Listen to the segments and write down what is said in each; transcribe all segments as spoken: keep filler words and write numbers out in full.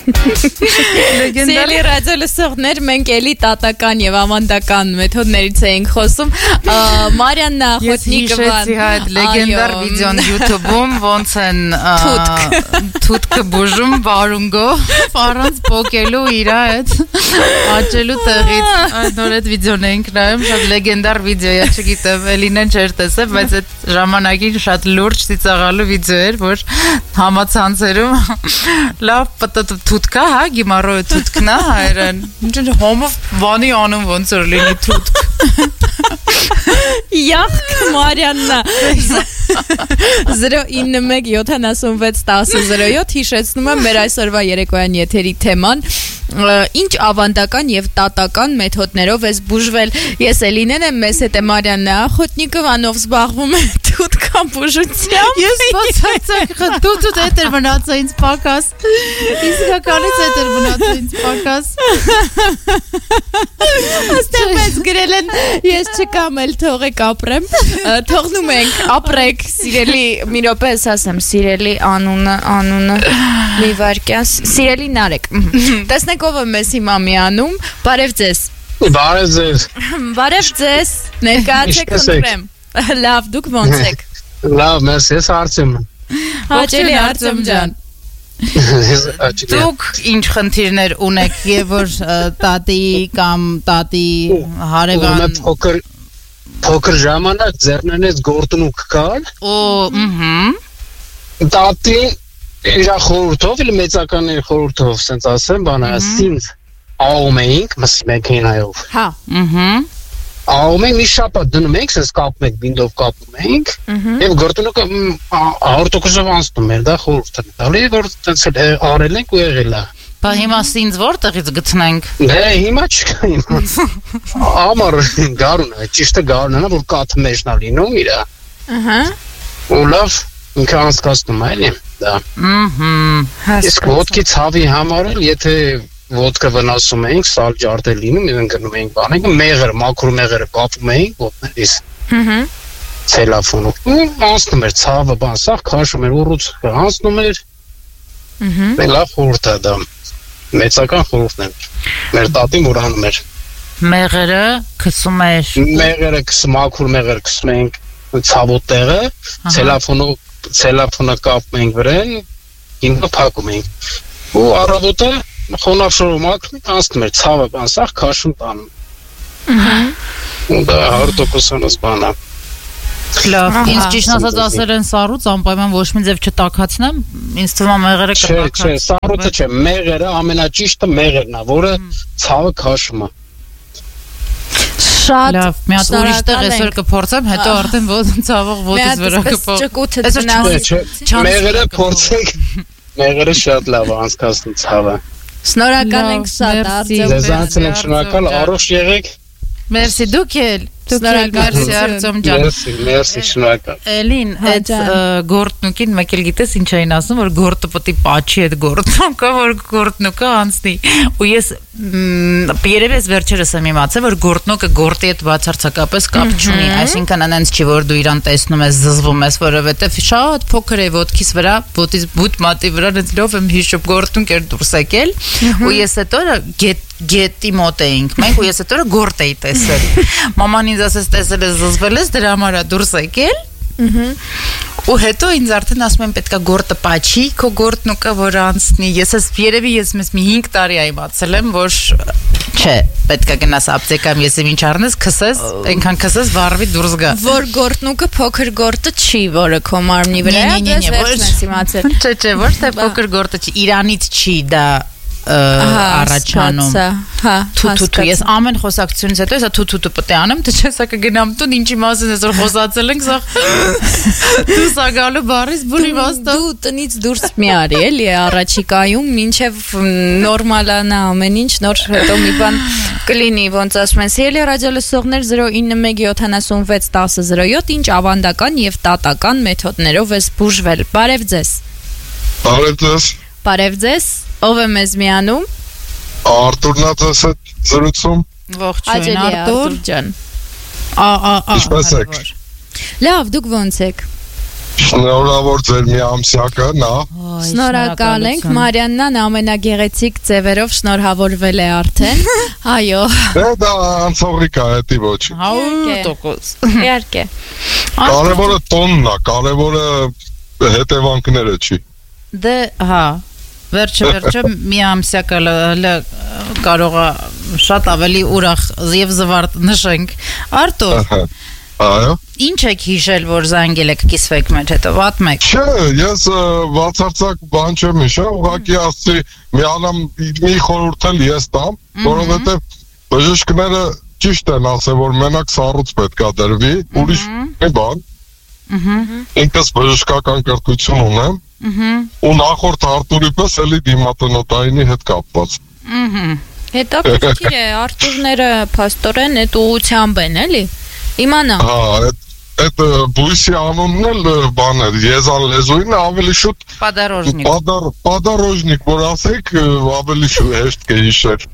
Սիրելի ռադիոլսողներ, մենք էլի տատական եւ ավանդական մեթոդներից էինք խոսում։ Մարիաննա Ախոտնիկովան։ Ես հիշեցի այդ լեգենդար վիդեոն YouTube-ում, ոնց են թութքը բուժում վարունգով, առանց փոկելու իր այդ աճելու տեղից։ Այդ նոր այդ վիդեոն էինք նայում, շատ լեգենդար վիդեո է, չգիտեմ, Էլինեն չէր տեսել, բայց այդ ժամանակին շատ լուրջ ծիծաղալու վիդեո էր, որ համացանցերում լավ թութքա, հա, գիմարոյը թութքնա, հայրեն, ինչ հոմով բանի անում ոնց որ լինի թութք։ Յախք Մարիաննա zero nine one seven seven six one zero zero seven հիշեցնում եմ մեր այսօրվա երեկոյան եթերի թեման ինչ ավանդական եւ տատական մեթոդներով ես բուժվել։ Ես Էլինեն եմ, մեզ հետ է Մարիաննա Ախոտնիկովանով զբաղվում է թութքան բուժությամբ։ Ես բացարձակ դու դու դեր մնացա ինձ պակաս։ Իսկականից է դեր մնացա ինձ պակաս։ Աստեղ մեզ գրել են ես չկամ էլ թողեք ապրեմ։ Թողնում ենք ապրեք սիրելի մի րոպե ասեմ սիրելի անունը անունը մի վարքյան սիրելի Նարեկ։ Տեսնենք ով է մեզ հիմա միանում։ Բարև ձեզ։ Բարև ձեզ։ Բարև ձեզ։ Ներկայացեք խնդրեմ։ Լավ, դուք ոնց եք։ Լավ, մերսի, ես Արտեմ։ Հաճելի Արտեմ ջան։ Դուք ինչ խնդիրներ ունեք եւ որ տատի կամ տատի հարևան փոքր փոքր ժամանակ ձեռներնից գործունուկ կար։ Օ, ըհը։ Տատի իր խորհրդով, իլ մեծականների խորհրդով, ասենց ասեմ, բանը, ասինց աղում էինք, մսի մեքենայով։ Հա, ըհը։ Աղում էինք, մի շապատ դնում էինք, սենց կապում ենք, բինդով կապում էինք, և գործունուկը հարյուր տոկոսով անցնում էր, դա խորհուրդ են տալի, որ արել ենք ու եղել է։ Բա հիմա ինձ որտեղից գտնենք։ Դե հիմա չկա հիմա։ Ամառ գարուն է, ճիշտը գարուն է, որ կաթը մեջն է լինում իրա։ ըհը։ Ու լավ ինքը անցկացնում է, էլի, դա։ Ըհը։ Իսկ ոտքի ցավի համար էլ, եթե ոտքը վնասում էինք, սալ ջարդ է լինում, իրեն գնում էինք բանենք, մեղր, մաքուր մեղերը կապում էինք ոտներից։ Ըհը։ Ցելոֆոնով։ Ու անցնում էր ցավը, բան, սաղ քաշում էր, ուռուց անցնում էր։ Ըհը։ Լավ խորհուրդ է դա։ Մեծական խորհուրդն է։ Մեր տատին որ անում էր։ Մեղերը քսում էր։ Մեղերը քսում, մաքուր մեղեր քսում էինք ցավոտ տեղը, ցելոֆոնով ցելոֆոնը կապում էինք վրան, ինքը փակում էինք։ Ու առավոտը խոնավշորով մաքրում էինք, անցնում էր ցավը, բան, սաղ քաշում տանում։ Ըհը։ Ու դա հարյուր տոկոս բան է։ Լավ, ինձ ճիշտ ասած ասել են սառուց անպայման ոչ մի ձև չտաքացնեմ, ինձ թվում է մեղերը կտաքացնեմ։ Չէ, չէ, սառուտը չէ, մեղերը ամենաճիշտը մեղերն է, որը ցավը քաշում է։ Շատ լավ, մի հատ ուրիշ տեղ այսօր կփորձեմ, հետո արդեն ցավող ոտից վրա կփող։ Մեղերը փորձեք, մեղերը շատ լավ անցկացնում ցավը։ Շնորհակալ ենք շատ Արտեմ։ Ձեզանից ենք շնորհակալ, առողջ եղեք։ Մերսի դուք էլ։ Շնորհակալություն Արտեմ ջան։ Մերսի, մերսի, շնորհակալ։ Էլին, այդ գործնուկին մեկ էլ գիտես ինչ էին ասում, որ գործը պետք է պաչի այդ գործնուկը, որ գործնուկը անցնի։ Ու ես երևի ես վերջերս եմ իմացել, որ գործնուկը գործի հետ բացարձակապես կապ չունի, այսինքն անենց չի որ դու իրան տեսնում ես, զզվում ես, որովհետև շատ փոքր է ոտքիս վրա, ոտից բութ մատի վրա այնց լավ եմ հիշում գործնուկ էր դուրս եկել, ու ես այդ օրը գետի մոտ էինք մենք ու ես այդ օրը գործ էի տեսել։ Մաման ինձ ասեց տեսել ես զզվել ես դրա համար է դուրս եկել։ Ու հետո ինձ արդեն ասում են պետքա գործը պաչի, քո գործնուկը որ անցնի։ Ես ես երևի ես մեզ մի հինգ տարի այ իմացել եմ, որ չէ, պետքա գնաս ապտեկայում, ես ինչ առնես, քսես, այնքան քսես վառվի դուրս գա։ Որ գործնուկը փոքր գործը չի, որը քո մարմնի վրա է, ես վերջնես իմացել։ Չէ, չէ, ոչ թե փոքր գործը չի, իրանից չի դա առաջանում։ Հա, թութու ես ամեն խոսակցությունից հետո ես թութու պետք է անեմ, թե չէ սա կգնամ տուն, ինչի մասին այսօր խոսացել ենք, սա դու սա գալու բարից բուրի վաստա։ Դու տնից դուրս մի արի, էլի առաջիկայում, մինչև նորմալանա ամեն ինչ, նոր հետո մի բան կլինի, ոնց ասում են, սիրելի ռադիոլսողներ zero nine one seven seven six one zero zero seven, ինչ ավանդական եւ տատական մեթոդներով ես բուժվել։ Բարև ձեզ։ Բարև ձեզ։ Բարև ձեզ։ Ով է մեզ միանում։ Արտուրն է ձեզ հետ զրուցում։ Ողջույն Արտուր ջան։ Ա ա ա։ Ինչպե՞ս եք։ Լավ, դուք ո՞նց եք։ Շնորհավոր ձեր միամսյակը, նա։ Շնորհակալ ենք, Մարիաննան ամենագեղեցիկ ձևերով շնորհավորվել է արդեն։ Այո։ Դե դա անցողիկ է, էդի ոչ։ հարյուր տոկոս։ Իհարկե։ Կարևորը տոնն է, կարևորը հետևանքները չի։ Դե, հա, վերջը վերջը միամսյակը հələ կարող է շատ ավելի ուրախ եւ զվարթ նշենք։ Արտուր, այո։ Ինչ եք հիշել, որ զանգել եք կիսվեք մեր հետո, պատմեք։ Չէ, ես բացարձակ բան չեմ հիշել, ուղղակի ասի մի անգամ մի խորհուրդ էլ ես տամ, որովհետեւ բժիշկները ճիշտ են ասել, որ մենակ սառույց պետք է դրվի, ուրիշ մի բան։ Ինքս բժշկական կրթություն ունեմ, ու նախորդ Արտուրի պես էլի դիմատնոտայինի հետ կապված։ Հետո պետք է Արտուրները փաստորեն այդ ուղղությամբ են, էլի։ Իմանա։ Հա, այդ բույսի անունն էլ բան է, եզան լեզուին ավելի շուտ Պադարոժնիկ։ Պադար, պադարոժնիկ, որ ասեք, ավելի շուտ հեշտ կհիշեր։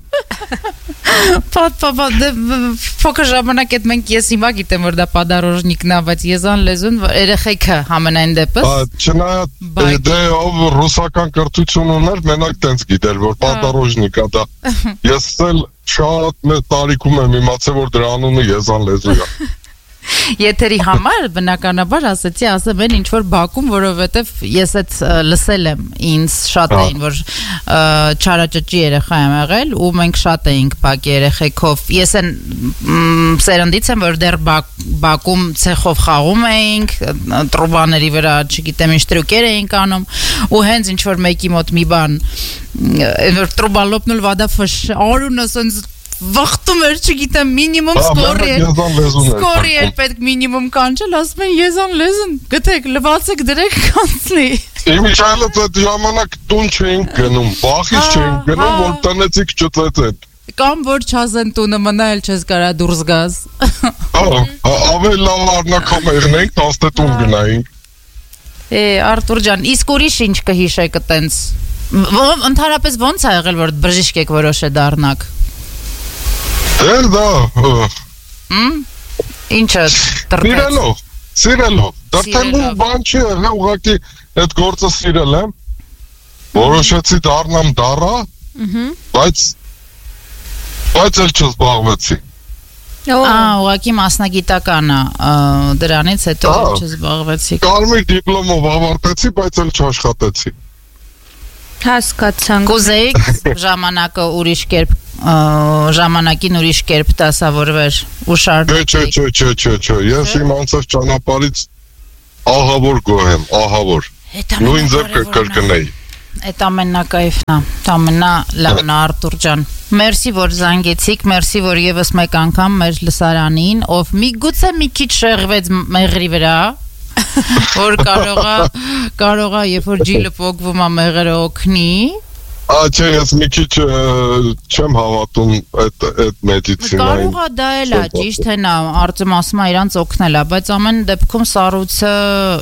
Պատ, պատ, փոքր ժամանակ այդ մենք ես հիմա գիտեմ, որ դա պադարոժնիկն է, բայց եզան լեզուն երեխեքը համենայն դեպս։ Չնայած դե ով ռուսական կրթություն ուներ, մենակ տենց գիտեր, որ պադարոժնիկ է դա։ Ես էլ շատ մեծ տարիքում եմ իմացել, որ դրա անունը եզան լեզու է։ Եթերի համար բնականաբար ասեցի ասեմ են ինչ որ Բաքում, որովհետև ես այդ լսել եմ, ինձ շատ էին, որ չարաճճի երեխա եմ եղել ու մենք շատ էինք Բաքի երեխեքով։ Ես են սերնդից եմ, որ դեռ Բաքում ցեխով խաղում էինք, տրուբաների վրա, չգիտեմ ինչ տրուկեր էինք անում ու հենց ինչ որ մեկի մոտ մի բան, որ տրուբա լոպնուլ վադա ֆշ, արունը սենց վախտում էր, չգիտեմ, մինիմում սկորի էր, սկորի էր պետք մինիմում կանչել, ասում են եզան լեզուն, գտեք, լվացեք դրեք կանցնի։ Իմիջայլը այդ ժամանակ տուն չէինք գնում, բախից չէինք գնում, որ տնեցիք չծեցեն։ Կամ որ չազեն տունը մնա էլ չես կարա դուրս գազ։ Ավելի լավ առնակամ եղնենք, տասնը տուն գնայինք։ Է, Արտուր ջան, իսկ ուրիշ ինչ կհիշեք տենց, ընդհանրապես ոնց է եղել, որ բժիշկ եք որոշ է դառնաք։ Դեր դա Ինչը տրտեց։ Սիրելով, սիրելով Դրտելու բան չի եղել, ուղղակի այդ գործը սիրել եմ, որոշեցի դառնամ դառա, բայց բայց էլ չզբաղվեցի։ Ա, ուղղակի մասնագիտական է, դրանից հետո չզբաղվեցի։ Կարմիր դիպլոմով ավարտեցի, բայց էլ չաշխատեցի։ Հասկացանք։ Կուզեիք ժամանակը ուրիշ կերպ ժամանակին ուրիշ կերպ դասավորվեր ու շարունակեիք։ Չէ, չէ, չէ, չէ, ես իմ անցած ճանապարհից ահավոր գոհ եմ, ահավոր։ Նույն ձև կկրկնեի։ Այդ ամենակայֆն է, ամենալավն է Արտուր ջան։ Մերսի որ զանգեցիք, մերսի որ եւս մեկ անգամ մեր լսարանին, ով միգուցե մի քիչ շեղվեց մեղրի վրա, որ կարողա կարողա երբ որ ջիլը փոկվում է մեղրը օգնի։ Ա, ես մի քիչ չեմ հավատում այդ այդ մեդիցինային։ Կարող է դա էլ է, ճիշտ է նա, արդյոք ասում է իրանց օգնել է, բայց ամեն դեպքում սառույցը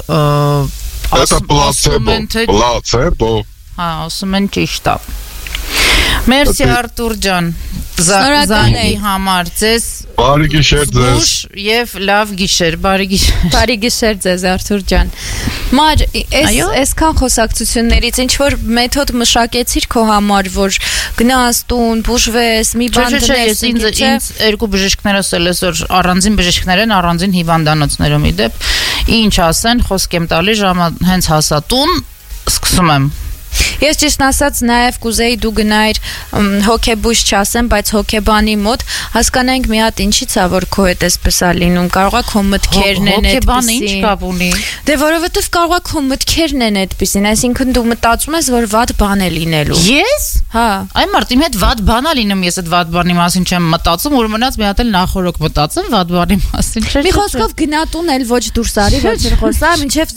Դա պլացեբո, պլացեբո։ Հա, ասում են ճիշտ է։ Մերսի Արտուր ջան, զանգի համար ձեզ բարի գիշեր ձեզ եւ լավ գիշեր, բարի գիշեր։ Բարի գիշեր ձեզ Արտուր ջան։ Մար, այս այսքան խոսակցություններից ինչ որ մեթոդ մշակեցիր քո համար, որ գնաս տուն, բուժվես, մի բան դնես, ինձ ինձ երկու բժիշկներ ասել ես որ առանձին բժիշկներ են, առանձին հիվանդանոցներում իդեպ, ինչ ասեն, խոսք եմ տալի ժամը հենց հասա տուն, սկսում եմ։ Ես ճիշտ ասած նաև կուզեի դու գնայր հոկեբույժ չասեմ, բայց հոկեբանի մոտ հասկանանք մի հատ ինչից է որ քո հետ էսպես է լինում, կարողա քո մտքերն են այդպիսին։ Հոկեբանը ինչ կապ ունի։ Դե որովհետև կարողա քո մտքերն են այդպիսին, այսինքն դու մտածում ես որ վատ բան է լինելու։ Ես? Հա։ Այ մարդ իմ հետ վատ բան է լինում, ես այդ վատ բանի մասին չեմ մտածում, որ մնաց մի հատ էլ նախորոք մտածեմ վատ բանի մասին։ Մի խոսքով գնա տուն էլ ոչ դուրս արի, ոչ խոսա, մինչև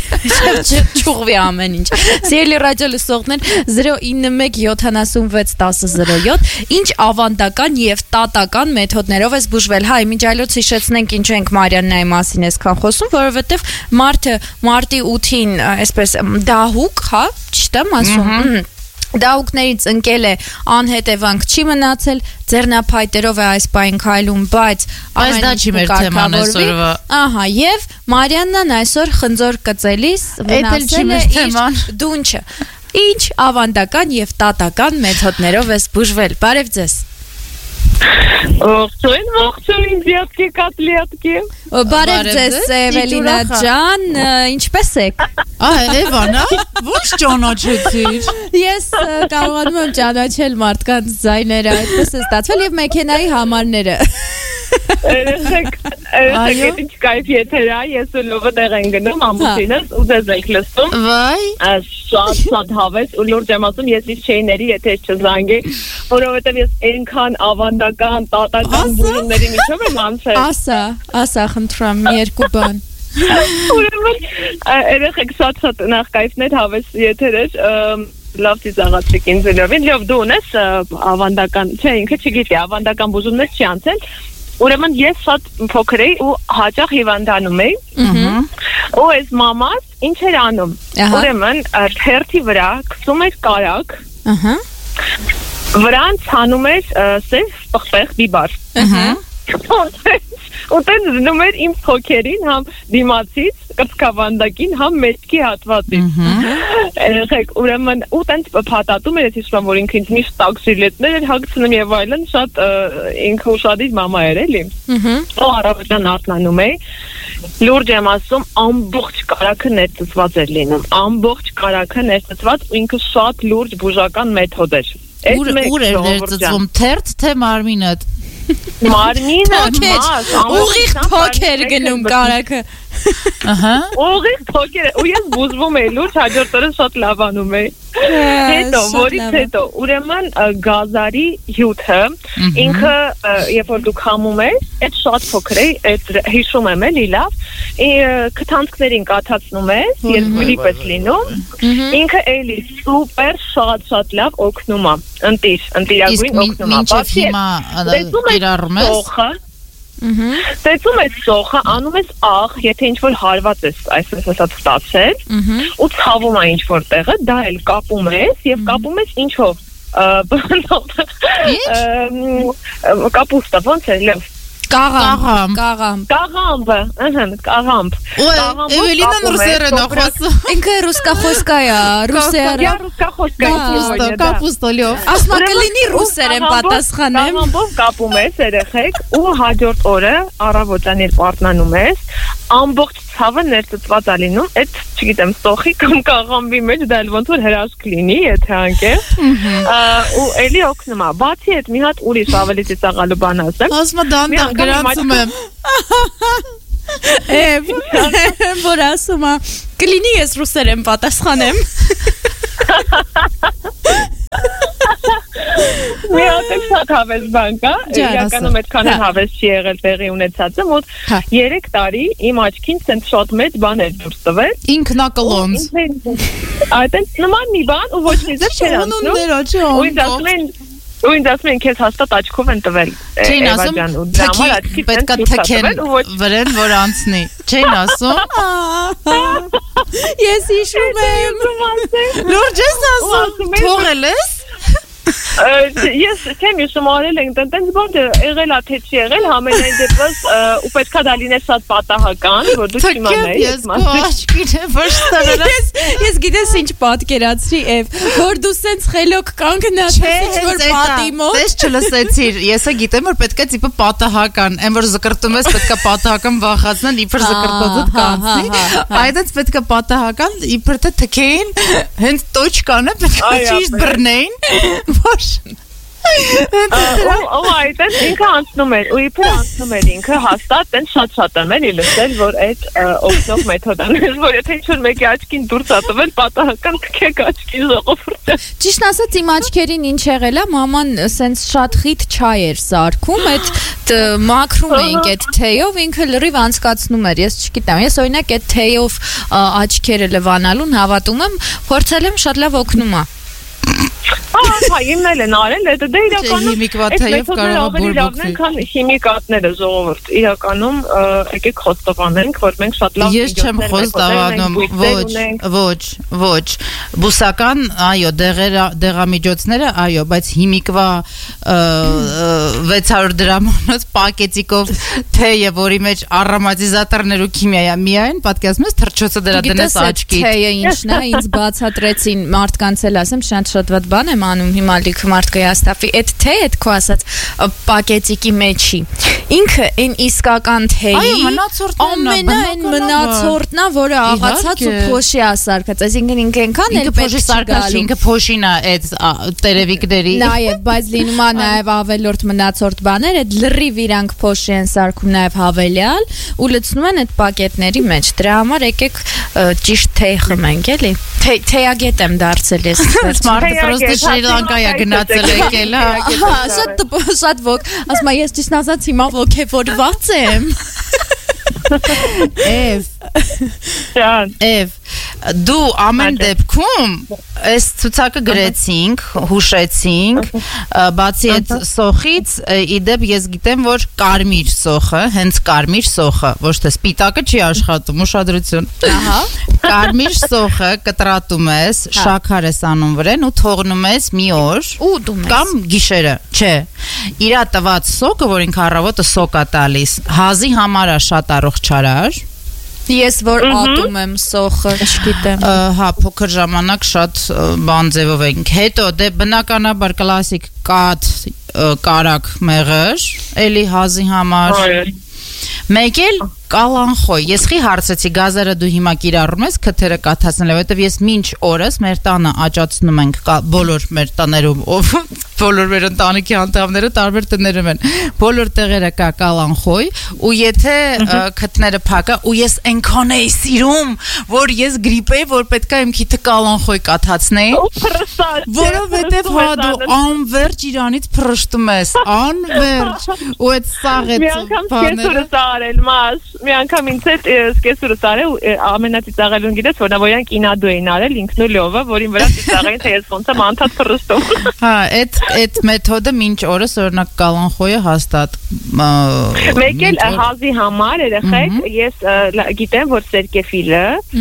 չուղվի ամեն ինչ։ Սիրելի ռադիո լսողներ zero nine one seven seven six one zero zero seven ինչ ավանդական եւ տատական մեթոդներով ես բուժվել։ Հայ, մինչ այլոց հիշեցնենք ինչու ենք Մարիաննայի մասին այսքան խոսում, որովհետեւ մարդը մարտի ութին այսպես դահուկ, հա, ճիշտ եմ ասում։ Դահուկներից ընկել է անհետևանք չի մնացել, ձեռնափայտերով է այս պայն քայլում, բայց Այս դա չի մեր թեման այսօրվա։ Ահա, եւ Մարիաննան այսօր խնձոր կծելիս վնասել է իր դունչը։ Ինչ ավանդական եւ տատական մեթոդներով է բուժվել։ Բարև ձեզ։ Ողջույն, ողջույն, դիատկի կատլիատկի։ Բարև ձեզ, Էվելինա ջան, ինչպես եք։ Ահա, Էվանա, ո՞նց ճանաչեցիր։ Ես կարողանում եմ ճանաչել մարդկանց ձայները, այդպես է ստացվել եւ մեքենայի համարները։ Երեք, երեք ինչ կայֆ եթերա, ես ու լովը դեղ են գնում ամուսինս ու ձեզ եք լսում։ Վայ։ Շատ շատ հավես ու լուրջ եմ ասում, ես իսկ չէի ների, եթե չզանգի, որովհետև ես այնքան ավանդական, տատական բուժումների միջով եմ անցել։ Ասա, ասա, խնդրում, մի երկու բան։ Ուրեմն, երեք շատ շատ նախ կայֆներ հավես եթերեր, լավ ծիծաղացիք ինձ լովին, լավ դու ունես ավանդական, չէ, ինքը չգիտի, ավանդական բուժումներ չի անցել։ Ուրեմն ես շատ փոքր էի ու հաճախ հիվանդանում էի։ Ու այս մամաս ինչ էր անում։ Ուրեմն թերթի վրա քսում էր կարակ։ Վրան ցանում էր սև պղպեղ բիբար։ Ու տենց դնում էր իմ փոքերին համ դիմացից կծկավանդակին համ մեջքի հատվածից։ Երեք ուրեմն ու տենց փաթաթում էր, ես հիշում եմ, որ ինքը ինձ միշտ տաքսիլետներ էր հագցնում եւ այլն, շատ ինքը ուշադիր մամա էր էլի։ Ու առավոտյան արթնանում էի, լուրջ եմ ասում, ամբողջ կարակը ներծծված էր լինում, ամբողջ կարակը ներծծված ու ինքը շատ լուրջ բուժական մեթոդ էր։ Ուր ուր էր ներծծվում, թերթ թե մարմինդ։ Մարմինը մաս, ուղիղ փոքեր գնում կարակը։ Ահա։ Ուղիղ փոքեր, ու ես բուժվում էի, լուրջ հաջորդ օրը շատ լավանում էի։ Հետո, որից հետո, ուրեմն գազարի հյութը, ինքը, երբ որ դուք համում ես, այդ շատ փոքր է, այդ հիշում եմ էլի լավ, քթանցքներին կաթացնում ես, երբ գրիպ ես լինում, ինքը էլի սուպեր շատ շատ լավ օգնում է, ընտիր, ընտիրագույն օգնում է։ Մինչև հիմա կիրառում ես։ Տեսնում ես սոխը, անում ես աղ, եթե ինչ-որ հարված ես այսպես ասած ստացել, ու ցավում է ինչ-որ տեղը, դա էլ կապում ես եւ կապում ես ինչ-ով։ Կապուստա, ոնց է, լավ։ Կաղամբ, կաղամբ։ Կաղամբը, ըհը, կաղամբ։ Էվելինան ռուսերեն ախոսը։ Ինքը ռուսկախոսկա է, ռուսերը։ Я ռուսկախոսկա եմ։ Կապուստոլյով։ Ասма կլինի ռուսերեն պատասխանեմ։ Կաղամբով կապում ես երեխեք ու հաջորդ օրը առավոտյան երբ արթնանում ես, ամբողջ ցավը ներծծված է լինում, այդ, չգիտեմ, սոխի կամ կաղամբի մեջ դա էլ ոնց որ հրաշք լինի, եթե անկե։ Ու էլի օգնում է։ Բացի այդ մի հատ ուրիշ ավելի ծիծաղալու բան ասեմ։ Ասма դանդաղ գրանցում եմ։ Էվ, որ ասում է, կլինի ես ռուսերեն պատասխանեմ։ Մի հատ էլ շատ հավես բան կա, իրականում այդքան էլ հավես չի եղել տեղի ունեցածը, մոտ երեք տարի իմ աչքին սենց շատ մեծ բան էր դուրս տվել։ Ինքնակլոնց։ Այդ նման մի բան ու ոչ մի ձև չէր անցնում։ Ու ինձ ասում են քեզ հաստատ աչքով են տվել։ Չէին ասում, պետքա թքեն վրեն, որ անցնի։ Չէին ասում։ Ես հիշում եմ։ Լուրջ ես ասում, թողել ես։ Ես չեմ հիշում, արել ենք տենց բան եղել է թե չի եղել, համենայն դեպս ու պետքա դա լիներ շատ պատահական, որ դու չիմանայիր։ Ես քո աչքին եմ վշտվել։ Ես գիտես ինչ պատկերացրի, Էվ, որ դու սենց խելոք կանգնած ես որ պատի մոտ։ Դες չլսեցիր, եսը գիտեմ որ պետքա տիպը պատահական, այն որ զկրտում ես պետքա պատահական վախացնեն, իբր զկրտոցդ կանցնի։ Այդպես պետքա պատահական, իբր թե թքեին, հենց տոչկանը պետքա ճիշտ բռնեին։ Ոչ Ու այդպես ինքը անցնում էր, ու իբր անցնում էր ինքը հաստատ տենց շատ-շատ եմ էլի լսել, որ այդ օգնող մեթոդն է, որ եթե ինչ-որ մեկի աչքին դուրս ա տվել, պատահական թքեք աչքի ժողովուրդը։ Ճիշտ ասած իմ աչքերին ինչ եղել է, մաման սենց շատ խիտ չայ էր սարքում, այդ մաքրում էինք այդ թեյով, ինքը լրիվ անցկացնում էր, ես չգիտեմ, ես օրինակ այդ թեյով աչքերը լվանալուն հավատում եմ, փորձել եմ շատ լավ օգնում է։ Ահա, Հիմա իմն էլ են արել, դա դե իրականում հիմիկվա թեև կարող է բորբոքվի։ Քան քիմիկատները ժողովուրդ, իրականում եկեք խոստովանենք, որ մենք շատ լավ Ես չեմ խոստովանում, ոչ, ոչ, ոչ։ Բուսական, այո, դեղամիջոցները, այո, բայց հիմիկվա վեց հարյուր դրամոնոց պակետիկով թեյը, որի մեջ արոմատիզատորներ ու քիմիա է, միայն պատկերացնում ես թռչոցը դրա դնես աչքիդ։ Թեյը ինչն է, ինձ բացատրեցին մարդկանց էլ ասեմ, շատ շատ բան եմ անում, հիմա լիքը մարդ կհաստատվի, այդ թեյ, այդ քո ասած պակետիկի մեջի։ Ինքը այն իսկական թեյի ամենայն մնացորդն է, որը աղացած ու փոշի ասարկած, այսինքն ինքը այնքան էլ պետք չի գալու։ Ինքը փոշին է այդ տերևիկների։ Նաև, բայց լինում է նաև ավելորդ մնացորդ բաներ, այդ լրիվ իրանք փոշի են սարքում նաև հավելյալ ու լցնում են այդ պակետների մեջ։ Դրա համար եկեք ճիշտ թեյ խմենք, էլի։ Թեյագետ եմ դարձել ես։ Մարդը պրոստը Շրի Լանկայա գնացել եկել, հա։ Շատ շատ ոգ, ասում եմ ես ճիշտ ասած հիմա ոգևորված եմ։ Էվ Էվ դու ամեն դեպքում այս ցուցակը գրեցինք, հուշեցինք, բացի այդ սոխից, իդեպ ես գիտեմ, որ կարմիր սոխը, հենց կարմիր սոխը, ոչ թե սպիտակը չի աշխատում, ուշադրություն։ Ահա։ Կարմիր սոխը կտրատում ես, շաքար ես անում վրան ու թողնում ես մի օր կամ գիշերը, չէ։ Իրա տված սոկը, որ ինքը առավոտը սոկ է տալիս, հազի համար է շատ առողջարար։ Ես որ ատում եմ սոխը, չգիտեմ։ Հա, փոքր ժամանակ շատ բան ձևով ենք։ Հետո դե բնականաբար կլասիկ կաթ, կարակ, մեղր, էլի հազի համար։ Մեկ էլ կալանխոյ, ես խի հարցեցի գազերը դու հիմա կիրառում ես քթերը կաթացնել, որովհետև ես մինչ օրս մեր տանը աճացնում ենք բոլոր մեր տաներում, բոլոր մեր ընտանիքի անդամները տարբեր տներում են, բոլոր տեղերը կա կալանխոյ, ու եթե քթները փակա, ու ես այնքան էի սիրում, որ ես գրիպեի, որ պետք է իմ քիթը կալանխոյ կաթացնեի, որովհետև հա դու անverջ իրանից փռշտում ես, անverջ, ու այդ սաղ այդ բաները Մի անգամ ինձ հետ սկեսուրս արել ամենածիծաղելուն գիտես որ նա ոյան կինադու էին արել ինքն ու լյովը որին վրա ծիծաղային թե ես ոնց եմ անդադ փռստում Հա այդ այդ մեթոդը մինչ օրս օրինակ կալանխոյը հաստատ Մեկ էլ հազի համար երեխեք ես գիտեմ որ սերկեֆիլը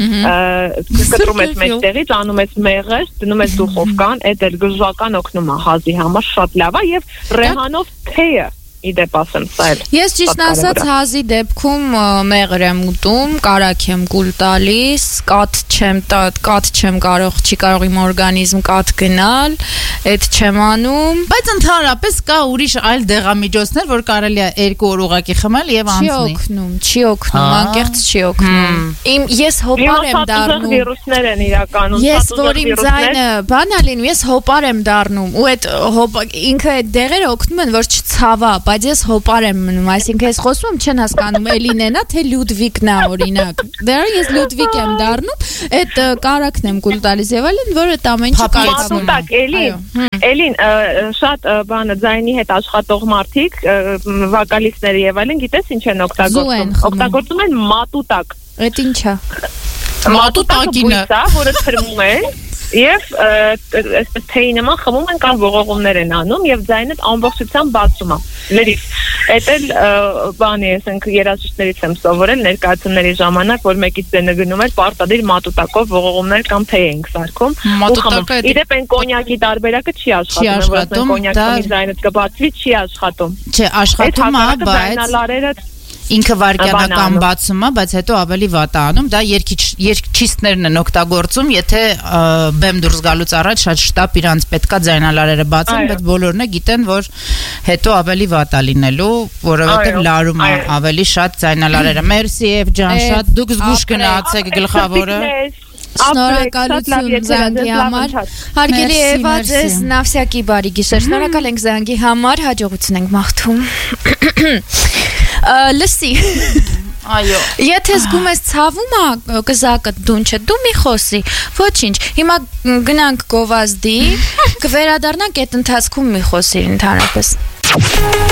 կտրում ես մեջտեղից անում ես մեղր դնում ես դուխովկան այդ էլ գժական օգնում է հազի համար շատ լավ է եւ ռեհանով թեյը Իդեպ ասեմ, սա էլ Ես ճիշտ ասած հազի դեպքում մեղր եմ ուտում, կարակ եմ գուլ տալիս, կաթ չեմ կաթ չեմ կարող, չի կարող իմ օրգանիզմ կաթ գնալ, այդ չեմ անում Բայց ընդհանրապես կա ուրիշ այլ դեղամիջոցներ, որ կարելի է երկու օր ուղակի խմել եւ անցնի Չի օգնում, չի օգնում, անկեղծ չի օգնում Իմ ես հոպար եմ դառնում վիրուսներ են իրականում, Ես որ իմ ձայնը բան ալին, ես հոպար եմ դառնում ու այդ ինքը այդ դեղերը օգնում են, որ չցավա Բայց ես հոպար եմ մնում, այսինքն ես խոսում եմ, չեն հասկանում Էլինեն է, թե Լյուդվիգն է օրինակ Դեռ ես Լյուդվիգ եմ դառնում, այդ կարակն եմ գուլ տալիս եւ այլն, որ այդ ամեն ինչը կարծում եմ Էլին, Էլին, շատ բանը ձայնի հետ աշխատող մարդիկ, վոկալիստները եւ այլն, գիտես ինչ են օգտագործում Օգտագործում են մատուտակ Այդ ինչ է Մատուտակինը, որը թրմում է Եվ այսպես թեյի նման խմում են կամ ողողումներ են անում եւ ձայնը ամբողջությամբ բացում է լրիվ Էդ էլ բանի ասենք երաժիշտներից եմ սովորել ներկայացումների ժամանակ որ մեկից ձենը գնում էր պարտադիր մատուտակով ողողումներ կամ թեյ ենք սարքում Մատուտակը Իդեպ են կոնյակի տարբերակը չի աշխատում կոնյակի ձայնը կբացվի չի աշխատում Չէ աշխատում է բայց Ինքը վարկյանական բացում է, բայց հետո ավելի վատ է անում, դա երգիչներն են օգտագործում, եթե բեմ դուրս գալուց առաջ շատ շտապ իրանց պետքա ձայնալարերը բացեն, բայց բոլորն է գիտեն, որ հետո ավելի վատ է լինելու, որովհետև լարում է ավելի շատ ձայնալարերը։ Մերսի Եվ ջան, շատ դուք զգուշ գնացեք գլխավորը։ Շնորհակալություն զանգի համար Հարգելի Եվա, ձեզ նավսյակի բարի գիշեր Շնորհակալ ենք զանգի համար, հաջողություն ենք մաղթում Լսի Այո Եթե զգում ես ցավում է կզակը դունչը դու մի խոսի Ոչինչ Հիմա գնանք գովազդի Կվերադառնանք այդ ընթացքում մի խոսի ընդհանրապես